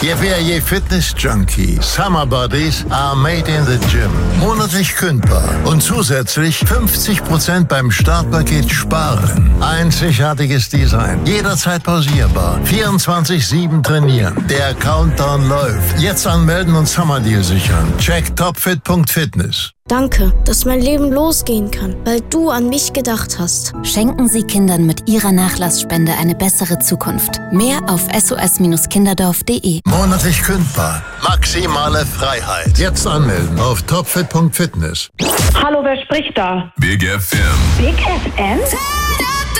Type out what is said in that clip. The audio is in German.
Ye Fitness Junkie. Summer Bodies are made in the gym. Monatlich kündbar. Und zusätzlich 50% beim Startpaket sparen. Einzigartiges Design. Jederzeit pausierbar. 24/7 trainieren. Der Countdown läuft. Jetzt anmelden und Summer Deal sichern. Check topfit.fitness. Danke, dass mein Leben losgehen kann, weil du an mich gedacht hast. Schenken Sie Kindern mit Ihrer Nachlassspende eine bessere Zukunft. Mehr auf sos-kinderdorf.de. Monatlich kündbar. Maximale Freiheit. Jetzt anmelden auf topfit.fitness. Hallo, wer spricht da? Big FM. Big FM?